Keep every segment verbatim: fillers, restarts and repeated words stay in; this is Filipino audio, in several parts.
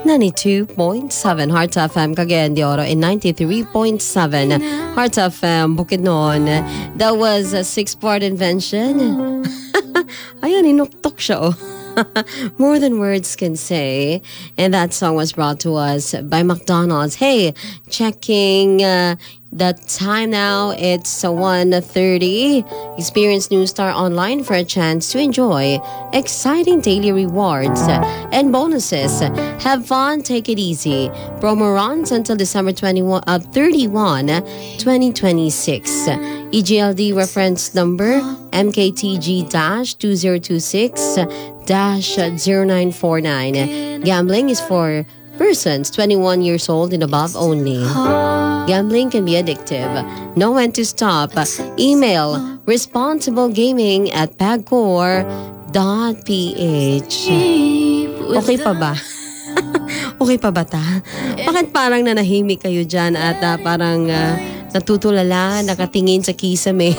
ninety-two point seven Hearts F M Cagayan de Oro and ninety-three point seven Hearts F M Bukidnon. That was a six-part invention. Ayan, inuktok siya oh. More than words can say. And that song was brought to us by McDonald's. Hey, checking uh, the time now. It's one thirty. Experience New Star Online for a chance to enjoy exciting daily rewards and bonuses. Have fun, take it easy. Promo runs until December twenty-one, uh, thirty-one, twenty twenty-six. E G L D reference number M K T G two zero two six zero nine four nine. Gambling is for persons twenty-one years old and above only. Gambling can be addictive. Know when to stop. Email responsiblegaming at pagcor dot p h. Okay pa ba? Okay pa ba ta? Bakit parang nanahimik kayo dyan at uh, parang uh, natutulala, nakatingin sa kisame?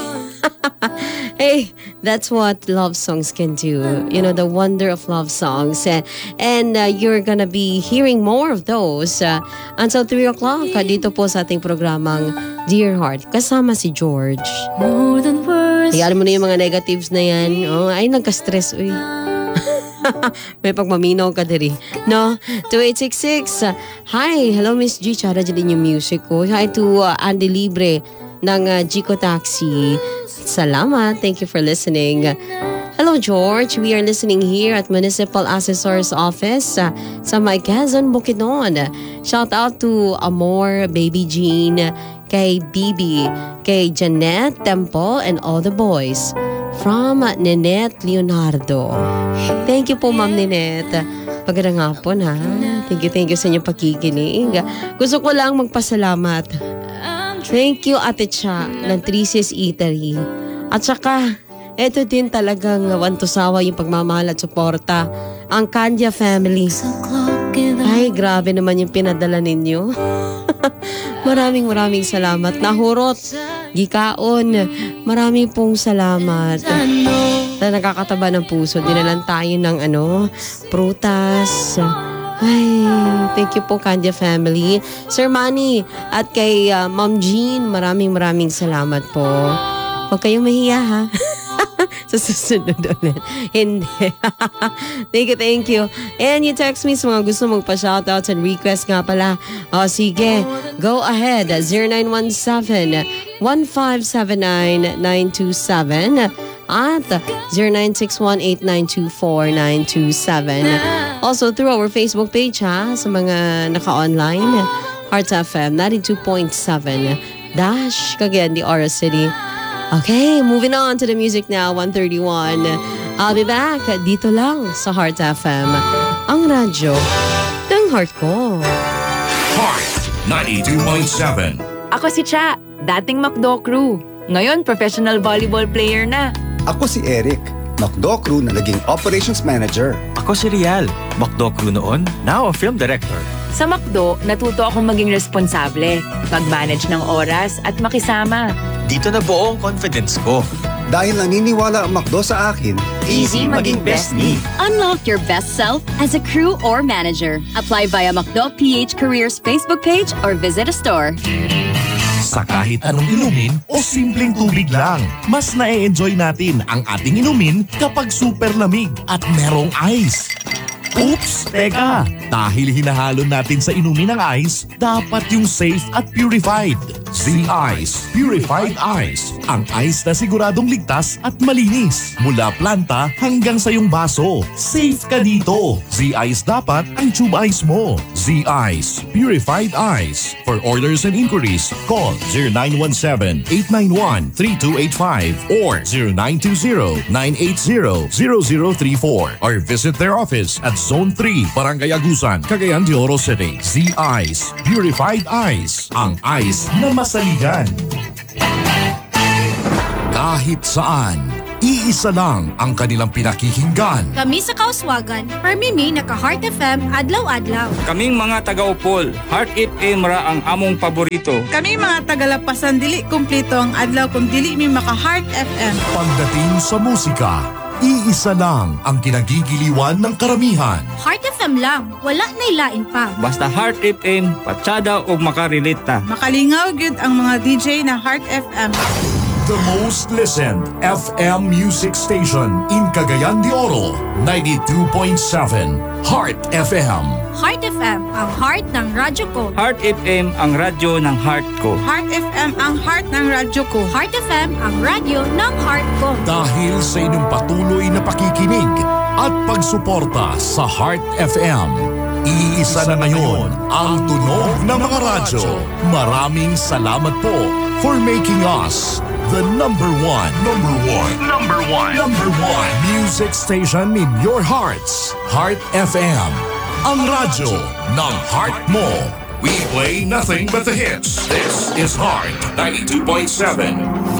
Hey, that's what love songs can do. You know, the wonder of love songs. And, and uh, you're gonna be hearing more of those uh, until three o'clock uh, dito po sa ating programang Dear Heart. Kasama si George. Hayaan mo na yung mga negatives na yan. Oh, ay, nagka-stress. Uy. May pagmaminaw ka diri. No? two eight six six. Hi, hello Miss G. Chara dyan yung music ko. Hi to uh, Andy Libre ng uh, Gico Taxi. Salamat. Thank you for listening. Hello, George. We are listening here at Municipal Assessor's Office uh, sa May Quezon, Bukidnon. Shout out to Amor, Baby Jean, kay Bibi, kay Janet Temple, and all the boys. From Ninette Leonardo. Thank you po, Ma'am Ninette. Magandang hapon, ha? Thank you, thank you sa inyong pakikinig. Gusto ko lang magpasalamat. Thank you, Ate Cha, ng Three Cs Eatery. At saka, eto din talagang wantusawa yung pagmamahal at suporta. Ang Candia family. Ay, grabe naman yung pinadala ninyo. Maraming maraming salamat. Nahurot, gikaon, maraming pong salamat. Na nakakataba ng puso. Dinalan tayo ng ano, prutas. Ay, thank you po, Candia family. Sir Manny at kay uh, Ma'am Jean, maraming maraming salamat po. Huwag kayong mahiya, ha? Sa susunod ulit. Hindi. Thank you, thank you. And you text me sa mga gusto mong pa-shoutouts and request nga pala. O, sige. Go ahead. zero nine one seven, one five seven nine, nine two seven at zero nine six one, eight nine two four, nine two seven. Also through our Facebook page, ha, sa mga naka-online. Hearts F M ninety-two point seven Dash Cagayan de Oro City. Okay, moving on to the music now, one thirty-one. I'll be back dito lang sa Heart F M, ang radyo ng heart ko. Heart ninety-two point seven. Ako si Cha, dating McDo crew. Ngayon, professional volleyball player na. Ako si Eric, McDo crew na naging operations manager. Ako si Rial, McDo crew noon, now a film director. Sa McDo, natuto akong maging responsable, mag-manage ng oras at makisama. Dito na buo ang confidence ko. Dahil naniniwala ang McDo sa akin, easy maging best me. Unlock your best self as a crew or manager. Apply via McDo P H Careers Facebook page or visit a store. Sa kahit anong inumin o simpleng tubig lang, mas na-enjoy natin ang ating inumin kapag super lamig at merong ice. Oops! Teka! Dahil hinahalo natin sa inumin ng ice, dapat yung safe at purified. Z-Ice Purified Ice. Ang ice na siguradong ligtas at malinis. Mula planta hanggang sa iyong baso. Safe ka dito. Z-Ice dapat ang tube ice mo. Z-Ice Purified Ice. For orders and inquiries, call zero nine one seven, eight nine one, three two eight five or zero nine two zero, nine eight zero, zero zero three four or visit their office at Zone three, Barangay Agusan, Cagayan de Oro City. Z-Ice Purified Ice. Ang ice na masaligan. Kahit saan, iisa lang ang kanilang pinakikinggan. Kami sa Kauswagan, permimi naka-Heart F M adlaw-adlaw. Kaming mga taga-Upol, Heart F M ra ang among paborito. Kami mga taga-Lapasan, dili kumpleto ang adlaw kung dili mi maka-Heart F M. Pagdating sa musika, Iisa lang ang kinagigiliwan ng karamihan. Heart F M lang, wala na ilain pa. Basta Heart F M, patsada o makarelate ta. Makalingaw gyud ang mga D J na Heart F M. The most listened F M music station in Cagayan de Oro, ninety-two point seven Heart F M. Heart F M, ang heart ng radyo ko. Heart F M ang radyo ng heart ko. Heart F M ang heart ng radyo ko. Heart F M, ang radyo ng heart ko. Dahil sa inyong patuloy na pakikinig at pagsuporta sa Heart F M, iisa na ngayon ang tunog ng mga radyo. Maraming salamat po for making us the number one, number one, number one, number one music station in your hearts. Heart F M, ang radyo ng heart mo. We play nothing but the hits. This is Heart ninety-two point seven.